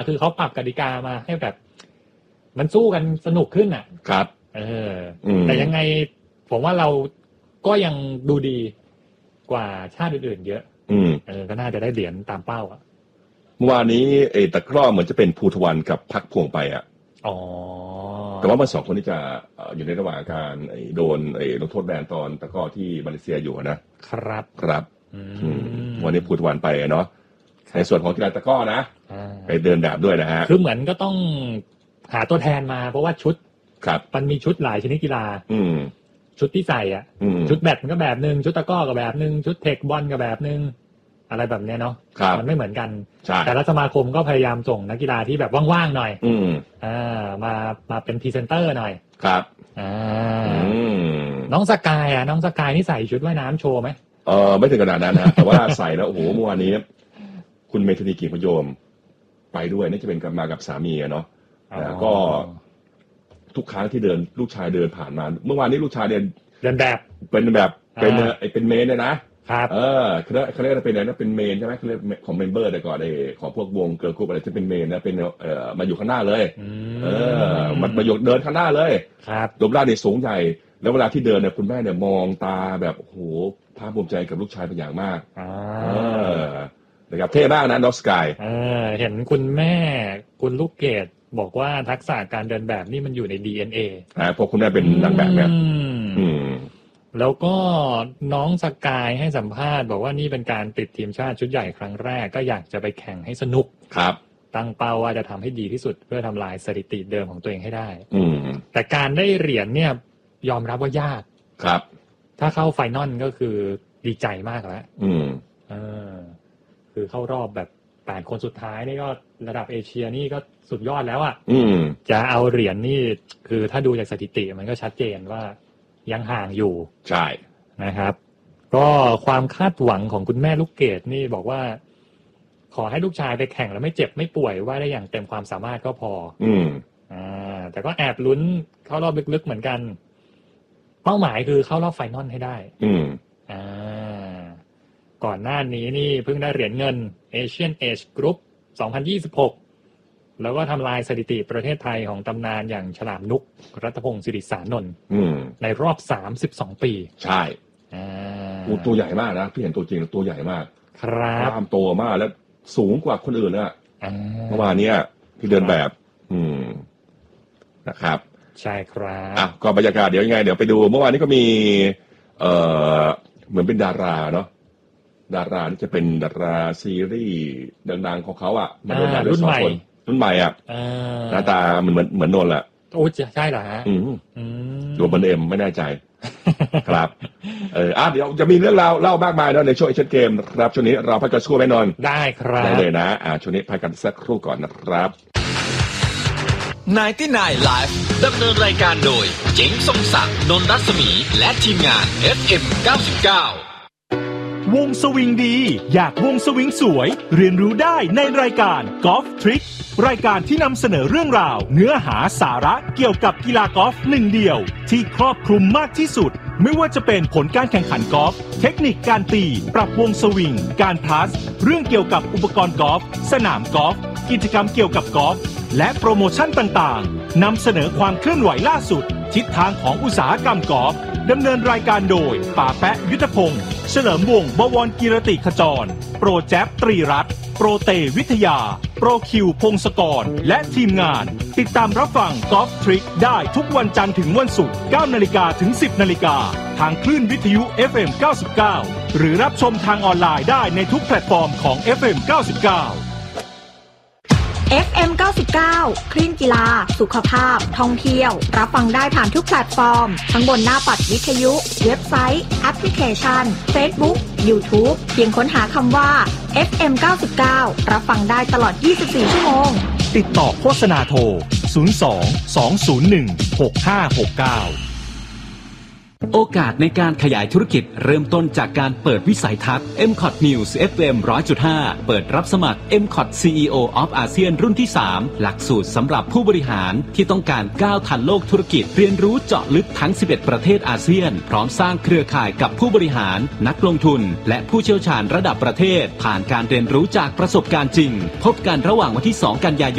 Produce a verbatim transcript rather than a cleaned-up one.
คือเขาปรับกติกามาให้แบบมันสู้กันสนุกขึ้นอ่ะครับเออแต่ยังไงผมว่าเราก็ยังดูดีกว่าชาติอื่นๆเยอะเออก็น่าจะได้เหรียญตามเป้าอ่ะเมื่อวานนี้ไอ้ตะกร้อเหมือนจะเป็นภูทวันกับพักพวงไปอ่ะอ๋อแต่ว่ามันสองคนที่จะอยู่ในระหว่างการไอ้โดนไอ้ลงโทษแบนตอนตะกร้อที่มาเลเซียอยู่นะครับครับวันนี้ภูทวันไปเนาะในส่วนของกีฬาตะกร้อนะไปเดินแบบด้วยนะฮะคือเหมือนก็ต้องหาตัวแทนมาเพราะว่าชุดมันมีชุดหลายชนิดกีฬาชุดที่ใส่อ่ะชุดแบดมันก็แบบนึงชุดตะกร้อก็แบบนึงชุดเทคบอลก็แบบนึงอะไรแบบนี้เนาะมันไม่เหมือนกันแต่ละสมาคมก็พยายามส่งนักกีฬาที่แบบว่างๆหน่อยอ่ามามาเป็นพรีเซนเตอร์หน่อยครับอ่าน้องสกายอ่ะน้องสกายนี่ใส่ชุดว่ายน้ำโชว์ไหมเออไม่ถึงขนาดนั้นนะแต่ว่าใส่แล้วโอ้โหเมื่อวานนี้คุณเมธานีกิ่งพยมไปด้วยนี่จะเป็นกับมากับสามีเนาะแล้วก็ทุกครั้งที่เดินลูกชายเดินผ่านมาเมื่อวานนี้ลูกชายเดินเดินแบบเป็นแบบเป็นไอเป็นเมนเลยนะครับเออเขาเรียกเขาเรียกเป็นอะไรนะเป็นเมนใช่ไหมเขาเรียกของเมมเบอร์แต่ก่อนไอของพวกวงเกิร์ลกรุ๊ปอะไรจะเป็นเมนนะเป็นเอ่อมาอยู่ข้างหน้าเลยเออมันมาอยู่เดินข้างหน้าเลยครับรูปร่างเนี่ยสูงใหญ่แล้วเวลาที่เดินเนี่ยคุณแม่เนี่ยมองตาแบบโอ้โหภาคภูมิใจกับลูกชายเป็นอย่างมากเออนะครับเท่มากนะน้องสกายเออเห็นคุณแม่คุณลูกเกดบอกว่าทักษะการเดินแบบนี่มันอยู่ใน ดี เอ็น เออ่าพวกคุณแม่เป็นนางแบบเนี่ยอืมแล้วก็น้องสกายให้สัมภาษณ์บอกว่านี่เป็นการติดทีมชาติชุดใหญ่ครั้งแรกก็อยากจะไปแข่งให้สนุกครับตั้งเป้าว่าจะทำให้ดีที่สุดเพื่อทำลายสถิติเดิมของตัวเองให้ได้อืมแต่การได้เหรียญเนี่ยยอมรับว่ายากครับถ้าเข้าไฟนอลก็คือดีใจมากแล้วอืมเออคือเข้ารอบแบบแปดคนสุดท้ายนี่ก็ระดับเอเชียนี่ก็สุดยอดแล้วอ่ะจะเอาเหรียญ นี่คือถ้าดูจากสถิติมันก็ชัดเจนว่ายังห่างอยู่ใช่นะครับก็ความคาดหวังของคุณแม่ลูกเกดนี่บอกว่าขอให้ลูกชายไปแข่งแล้วไม่เจ็บไม่ป่วยว่าได้อย่างเต็มความสามารถก็พออืมอ่าแต่ก็แอบลุ้นเข้ารอบลึกๆเหมือนกันเป้าหมายคือเข้ารอบไฟนอลให้ได้อืมอ่าก่อนหน้านี้นี่เพิ่งได้เหรียญเงิน Asian Age Group สองพันยี่สิบหกแล้วก็ทำลายสถิติประเทศไทยของตำนานอย่างฉลามนุกรัตพงศ์สิริสานนท์ในรอบสามสิบสองปีใช่อ่าตัวใหญ่มากนะพี่เห็นตัวจริงตัวใหญ่มากครับกล้ามโตมากแล้วสูงกว่าคนอื่นนะเมื่อวานนี้ที่เดินแบบอืมนะครับใช่ครับอ่ะก็บรรยากาศเดี๋ยวยังไงเดี๋ยวไปดูเมื่อวานนี้ก็มีเอ่อเหมือนเป็นดาราเนาะดาราที่จะเป็นดาราซีรีส์ดังๆของเขาอ่ะมาเดินแบบด้วยสองคนรุ่นใหม่อ่ะหน้าตาเหมือนเหมือนนนท์แหละโอ้ใช่เหรอฮะอืมดูเหมือนเอ็มไม่แน่ใจครับเอออ่ะเดี๋ยวจะมีเรื่องราวเล่ามากมายเนาะในช่วงเอเชียนเกมนะครับช่วงนี้เราพักกันสักครู่ไหมนนท์ได้ครับได้เลยนะอ่าช่วงนี้พักกันสักครู่ก่อนนะครับไนน์ตี้ไนน์ Live ดำเนินรายการโดยเจ๋งทรงศักดิ์นนท์รัศมีและทีมงาน เอฟ เอ็ม เก้าสิบเก้าวงสวิงดีอยากวงสวิงสวยเรียนรู้ได้ในรายการ Golf Trick รายการที่นำเสนอเรื่องราวเนื้อหาสาระเกี่ยวกับกีฬากอล์ฟหนึ่งเดียวที่ครอบคลุมมากที่สุดไม่ว่าจะเป็นผลการแข่งขันกอล์ฟเทคนิคการตีปรับวงสวิงการพลัสเรื่องเกี่ยวกับอุปกรณ์กอล์ฟสนามกอล์ฟกิจกรรมเกี่ยวกับกอล์ฟและโปรโมชั่นต่างๆนำเสนอความเคลื่อนไหวล่าสุดทิศทางของอุตสาหกรรมกอล์ฟดำเนินรายการโดยป่าแปะยุทธพงศ์เฉลิมวงศ์บวรกิรติขจรโปรแจ๊บตรีรัตน์โปรเตวิทยาโปรคิวพงศกรและทีมงานติดตามรับฟังกอล์ฟทริกได้ทุกวันจันทร์ถึงวันศุกร์ เก้านาฬิกา ถึง สิบนาฬิกาทางคลื่นวิทยุ เอฟ เอ็ม เก้าสิบเก้าหรือรับชมทางออนไลน์ได้ในทุกแพลตฟอร์มของ เอฟ เอ็ม เก้าสิบเก้าเอฟ เอ็ม เก้าสิบเก้า คลื่นกีฬาสุขภาพท่องเที่ยวรับฟังได้ผ่านทุกแพลตฟอร์มทั้งบนหน้าปัดวิทยุเว็บไซต์แอปพลิเคชัน Facebook YouTube เพียงค้นหาคำว่า เอฟ เอ็ม เก้าสิบเก้า รับฟังได้ตลอดยี่สิบสี่ชั่วโมงติดต่อโฆษณาโทรศูนย์ สอง สอง ศูนย์ หนึ่ง หก ห้า หก เก้าโอกาสในการขยายธุรกิจเริ่มต้นจากการเปิดวิสัยทัศน์ เอ็ม คอท News เอฟ เอ็ม หนึ่งร้อยจุดห้า เปิดรับสมัคร เอ็ม คอท ซี อี โอ of อาเซียนรุ่นที่สามหลักสูตรสำหรับผู้บริหารที่ต้องการก้าวทันโลกธุรกิจเรียนรู้เจาะลึกทั้งสิบเอ็ดประเทศอาเซียนพร้อมสร้างเครือข่ายกับผู้บริหารนักลงทุนและผู้เชี่ยวชาญระดับประเทศผ่านการเรียนรู้จากประสบการณ์จริงพบกันระหว่างวันที่สองกันยายน